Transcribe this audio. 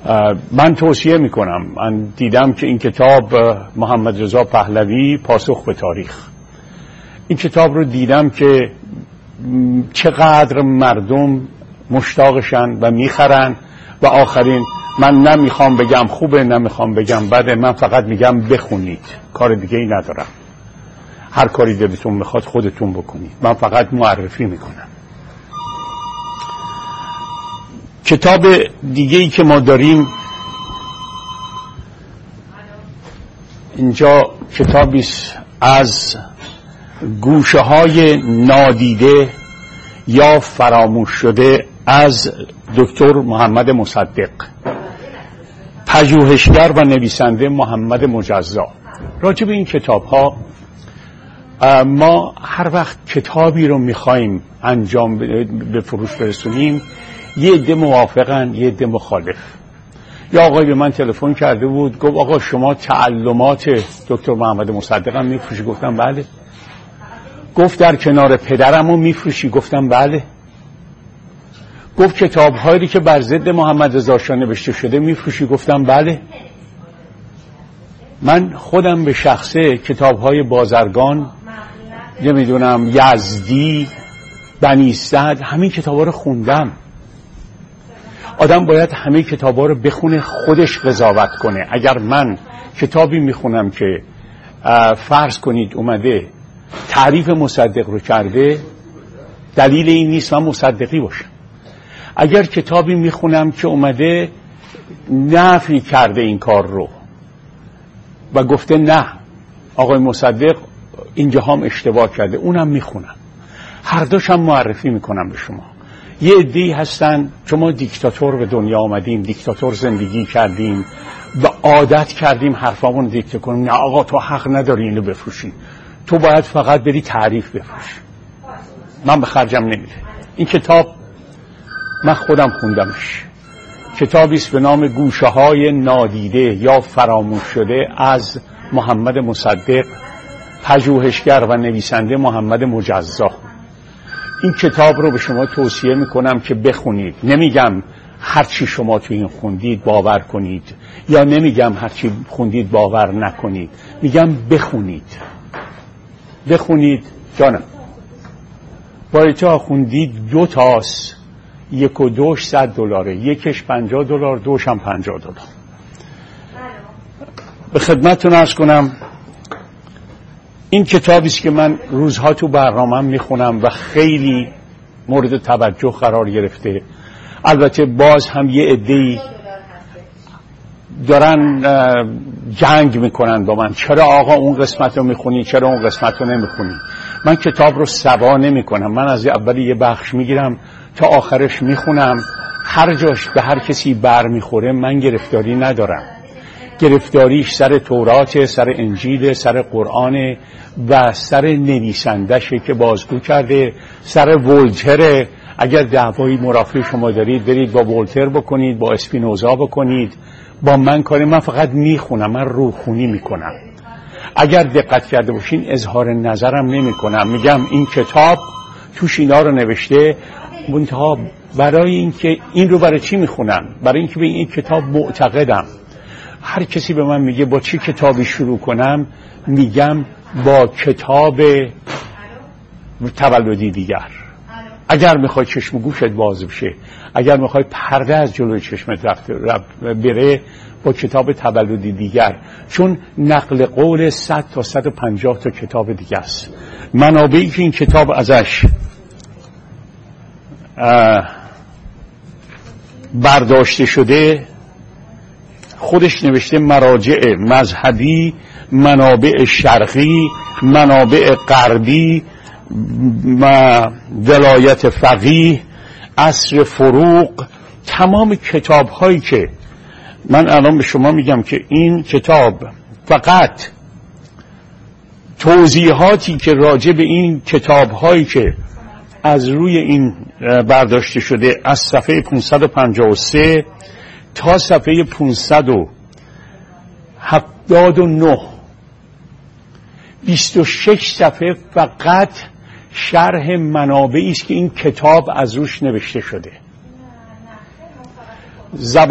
من توصیه میکنم. من دیدم که این کتاب محمد رضا پهلوی پاسخ به تاریخ، این کتاب رو دیدم که چقدر مردم مشتاقشن و میخرن و آخرین من نمیخوام بگم خوبه نمیخوام بگم بده، من فقط میگم بخونید، کار دیگه ای ندارم. هر کاری دلتون میخواد خودتون بکنید، من فقط معرفی میکنم. کتاب دیگه ای که ما داریم اینجا کتابی از گوشه های نادیده یا فراموش شده از دکتر محمد مصدق، پژوهشگر و نویسنده محمد مجزا. راجع به این کتاب ها ما هر وقت کتابی رو میخوایم انجام به فروش برسونیم یه عده موافقن یه عده مخالف. یا آقای به من تلفن کرده بود گفت آقا شما تعلمات دکتر محمد مصدق هم میفروشی؟ گفتم بله. گفت در کنار پدرمو میفروشی؟ گفتم بله. گفت کتاب هایی که بر ضد محمد رضا شاه نوشته شده میفروشی؟ گفتم بله. من خودم به شخصه کتاب های بازرگان، نمیدونم یزدی، بنی سعد، همین کتاب ها رو خوندم. آدم باید همه کتاب ها رو بخونه، خودش قضاوت کنه. اگر من کتابی میخونم که فرض کنید اومده تعریف مصدق رو کرده، دلیل این نیست من مصدقی باشم. اگر کتابی میخونم که اومده نفی کرده این کار رو و گفته نه آقای مصدق اینجا هم اشتباه کرده، اونم میخونم. هر دوش هم معرفی میکنم به شما. یه عده‌ای هستن چون ما دیکتاتور به دنیا آمدیم، دیکتاتور زندگی کردیم و عادت کردیم حرفامون دیکته کنیم. نه آقا تو حق نداری اینو بفروشی، تو باید فقط بری تعریف بفروشی. من به خرجم نمیده. این کتاب من خودم خوندمش. کتابی است به نام گوشه های نادیده یا فراموش شده از محمد مصدق، پژوهشگر و نویسنده محمد مجزا. این کتاب رو به شما توصیه میکنم که بخونید. نمیگم هرچی شما تو این خوندید باور کنید، یا نمیگم هرچی خوندید باور نکنید، میگم بخونید. بخونید جانم. بایتا خوندید 2 تاست، 1 و 2 $100، یکش $50، دوش هم $50. به خدمتتون عرض کنم این کتابی است که من روزها تو برنامه‌ام میخونم و خیلی مورد توجه قرار گرفته. البته باز هم یه عده‌ای دارن جنگ میکنن با من، چرا آقا اون قسمت رو میخونی، چرا اون قسمت رو نمیخونی. من کتاب رو سوا نمیکنم، من از اول یه بخش میگیرم تا آخرش میخونم. هر جاش به هر کسی بر میخوره من گرفتاری ندارم. گرفتاریش سر تورات، سر انجیل، سر قرآن و سر نویسندشه که بازگو کرده، سر ولتر. اگر دعوایی مرافع شما دارید برید با ولتر بکنید، با اسپینوزا بکنید، با من کاری. من فقط میخونم، من روخونی میکنم. اگر دقت کرده باشین اظهار نظرم نمی کنم، میگم این کتاب توش اینا رو نوشته. منتها برای اینکه این رو برای چی میخونم؟ برای اینکه به این کتاب معتقدم. هر کسی به من میگه با چه کتابی شروع کنم، میگم با کتاب تولدی دیگر. اگر میخوای چشم و گوشت باز بشه، اگر میخوای پرده از جلوی چشمت بره، با کتاب تولدی دیگر. چون نقل قول 100 تا 150 تا کتاب دیگه است. منابعی که این کتاب ازش برداشته شده خودش نوشته مراجع مذهبی، منابع شرقی، منابع غربی، ولایت فقیه، عصر فروغ. تمام کتاب هایی که من الان به شما میگم که این کتاب فقط توضیحاتی که راجع به این کتاب هایی که از روی این برداشته شده از صفحه 553 تا صفحه 579 26 صفحه فقط شرح منابعی است که این کتاب از روش نوشته شده.